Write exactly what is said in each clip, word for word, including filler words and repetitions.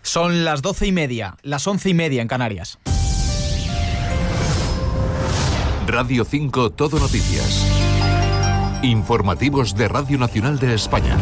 Son las doce y media, las once y media en Canarias. Radio cinco Todo Noticias. Informativos de Radio Nacional de España.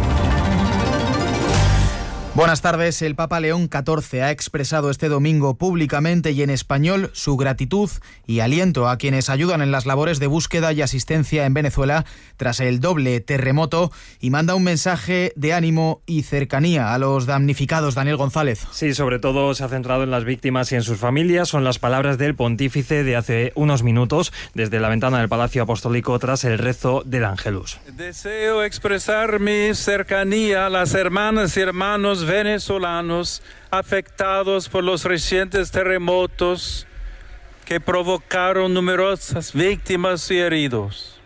Buenas tardes. El Papa León catorce ha expresado este domingo públicamente y en español su gratitud y aliento a quienes ayudan en las labores de búsqueda y asistencia en Venezuela tras el doble terremoto y manda un mensaje de ánimo y cercanía a los damnificados. Daniel González. Sí, sobre todo se ha centrado en las víctimas y en sus familias. Son las palabras del pontífice de hace unos minutos desde la ventana del Palacio Apostólico tras el rezo del Ángelus. Deseo expresar mi cercanía a las hermanas y hermanos venezolanos afectados por los recientes terremotos que provocaron numerosas víctimas y heridos,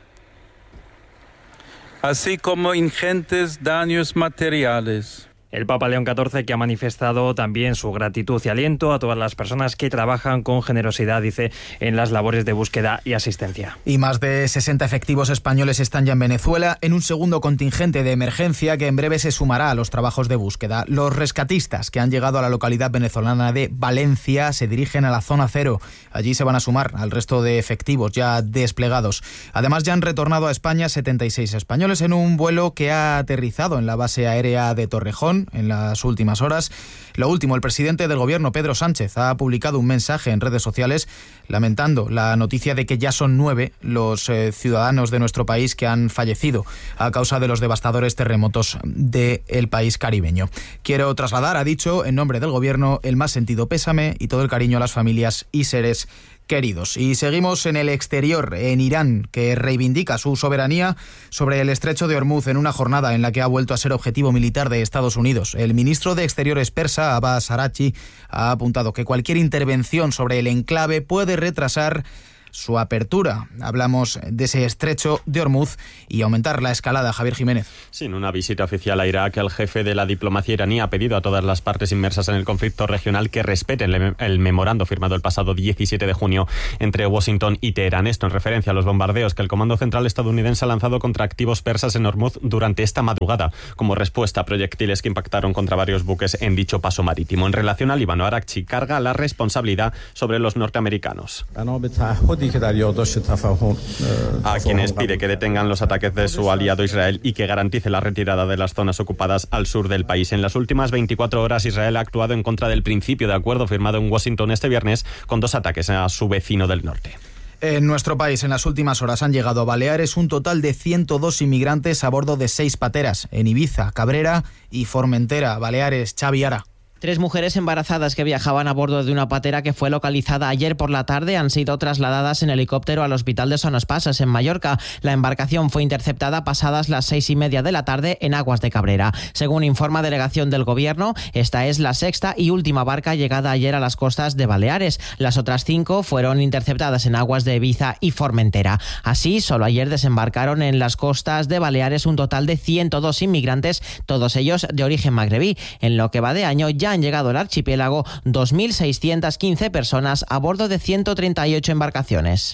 así como ingentes daños materiales. El Papa León catorce, que ha manifestado también su gratitud y aliento a todas las personas que trabajan con generosidad, dice, en las labores de búsqueda y asistencia. Y más de sesenta efectivos españoles están ya en Venezuela en un segundo contingente de emergencia que en breve se sumará a los trabajos de búsqueda. Los rescatistas que han llegado a la localidad venezolana de Valencia se dirigen a la zona cero. Allí se van a sumar al resto de efectivos ya desplegados. Además, ya han retornado a España setenta y seis españoles en un vuelo que ha aterrizado en la base aérea de Torrejón en las últimas horas. Lo último, el presidente del gobierno, Pedro Sánchez, ha publicado un mensaje en redes sociales lamentando la noticia de que ya son nueve los eh, ciudadanos de nuestro país que han fallecido a causa de los devastadores terremotos del país caribeño. Quiero trasladar, ha dicho, en nombre del gobierno, el más sentido pésame y todo el cariño a las familias y seres queridos. Y seguimos en el exterior, en Irán, que reivindica su soberanía sobre el estrecho de Ormuz en una jornada en la que ha vuelto a ser objetivo militar de Estados Unidos. El ministro de Exteriores persa, Abbas Araghchi, ha apuntado que cualquier intervención sobre el enclave puede retrasar su apertura. Hablamos de ese estrecho de Ormuz y aumentar la escalada. Javier Jiménez. Sin una visita oficial a Irak, el jefe de la diplomacia iraní ha pedido a todas las partes inmersas en el conflicto regional que respeten el memorando firmado el pasado diecisiete de junio entre Washington y Teherán. Esto en referencia a los bombardeos que el Comando Central estadounidense ha lanzado contra activos persas en Ormuz durante esta madrugada, como respuesta a proyectiles que impactaron contra varios buques en dicho paso marítimo. En relación al Líbano, Araghchi carga la responsabilidad sobre los norteamericanos, a quienes pide que detengan los ataques de su aliado Israel y que garantice la retirada de las zonas ocupadas al sur del país. En las últimas veinticuatro horas, Israel ha actuado en contra del principio de acuerdo firmado en Washington este viernes con dos ataques a su vecino del norte. En nuestro país, en las últimas horas, han llegado a Baleares un total de ciento dos inmigrantes a bordo de seis pateras en Ibiza, Cabrera y Formentera. Baleares, Xavi Ara. Tres mujeres embarazadas que viajaban a bordo de una patera que fue localizada ayer por la tarde han sido trasladadas en helicóptero al hospital de Son Espases, en Mallorca. La embarcación fue interceptada pasadas las seis y media de la tarde en aguas de Cabrera. Según informa delegación del Gobierno, esta es la sexta y última barca llegada ayer a las costas de Baleares. Las otras cinco fueron interceptadas en aguas de Ibiza y Formentera. Así, solo ayer desembarcaron en las costas de Baleares un total de ciento dos inmigrantes, todos ellos de origen magrebí. En lo que va de año ya han llegado al archipiélago dos mil seiscientas quince personas a bordo de ciento treinta y ocho embarcaciones.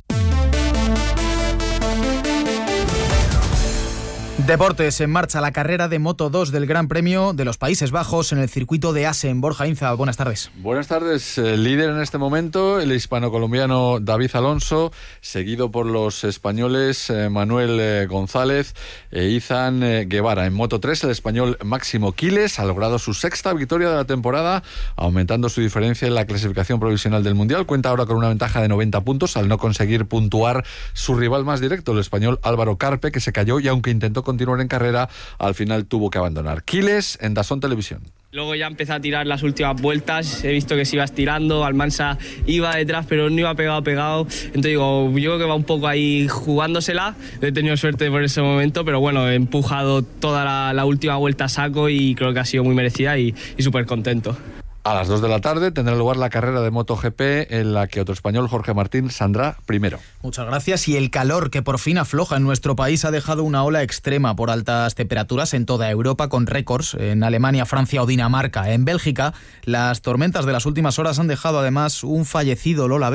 Deportes, en marcha la carrera de Moto dos del Gran Premio de los Países Bajos en el circuito de Assen. Borja Inza, buenas tardes. Buenas tardes. El líder en este momento, el hispano-colombiano David Alonso, seguido por los españoles eh, Manuel eh, González e Izan eh, Guevara. En Moto tres, el español Máximo Quiles ha logrado su sexta victoria de la temporada, aumentando su diferencia en la clasificación provisional del Mundial. Cuenta ahora con una ventaja de noventa puntos al no conseguir puntuar su rival más directo, el español Álvaro Carpe, que se cayó y aunque intentó continuar en carrera, al final tuvo que abandonar. Quiles en DAZN Televisión. Luego ya empecé a tirar las últimas vueltas, he visto que se iba estirando, Almansa iba detrás pero no iba pegado pegado, entonces digo, yo creo que va un poco ahí jugándosela, he tenido suerte por ese momento, pero bueno, he empujado toda la, la última vuelta a saco y creo que ha sido muy merecida y, y súper contento. A las dos de la tarde tendrá lugar la carrera de MotoGP en la que otro español, Jorge Martín, saldrá primero. Muchas gracias. Y el calor que por fin afloja en nuestro país ha dejado una ola extrema por altas temperaturas en toda Europa con récords en Alemania, Francia o Dinamarca. En Bélgica, las tormentas de las últimas horas han dejado además un fallecido Lola Bex.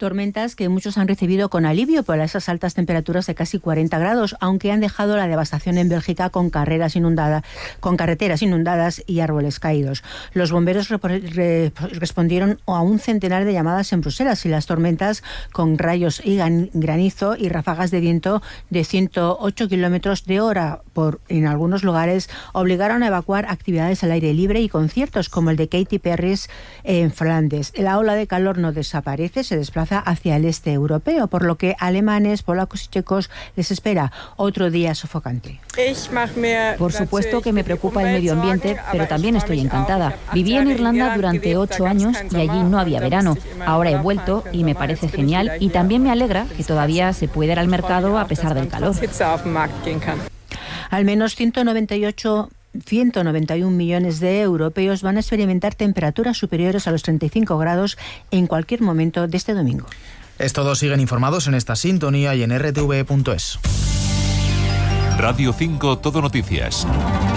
Tormentas que muchos han recibido con alivio por esas altas temperaturas de casi cuarenta grados, aunque han dejado la devastación en Bélgica con carreras inundadas, con carreteras inundadas y árboles caídos. Los bomberos re- respondieron a un centenar de llamadas en Bruselas y las tormentas con rayos y granizo y ráfagas de viento de ciento ocho kilómetros de hora por en algunos lugares obligaron a evacuar actividades al aire libre y conciertos como el de Katy Perry en Flandes. La ola de calor no desaparece, se desplaza hacia el este europeo, por lo que alemanes, polacos y checos les espera otro día sofocante. Por supuesto que me preocupa el medio ambiente, pero también estoy encantada. Viví en Irlanda durante ocho años y allí no había verano. Ahora he vuelto y me parece genial y también me alegra que todavía se pueda ir al mercado a pesar del calor. Al menos ciento noventa y ocho ciento noventa y un millones de europeos van a experimentar temperaturas superiores a los treinta y cinco grados en cualquier momento de este domingo. Es todo, siguen informados en esta sintonía y en r t v punto es. Radio cinco Todo Noticias.